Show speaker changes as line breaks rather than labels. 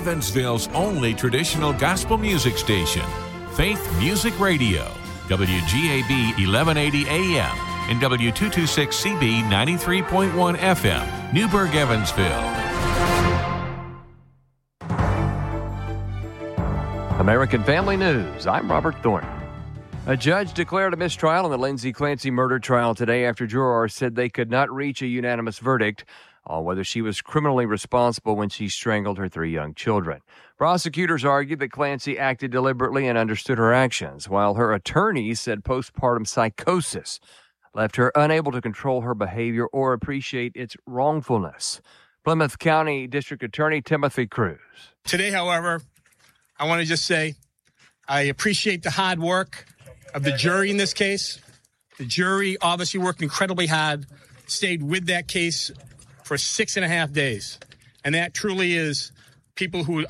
Evansville's only traditional gospel music station, Faith Music Radio, WGAB 1180 AM and W226CB 93.1 FM, Newburgh, Evansville.
American Family News. I'm Robert Thornton. A judge declared a mistrial in the Lindsay Clancy murder trial today after jurors said they could not reach a unanimous verdict on whether she was criminally responsible when she strangled her 3 young children. Prosecutors argued that Clancy acted deliberately and understood her actions, while her attorneys said postpartum psychosis left her unable to control her behavior or appreciate its wrongfulness. Plymouth County District Attorney Timothy Cruz.
Today, however, I want to just say I appreciate the hard work of the jury in this case. The jury obviously worked incredibly hard, stayed with that case for 6.5 days. And that truly is people who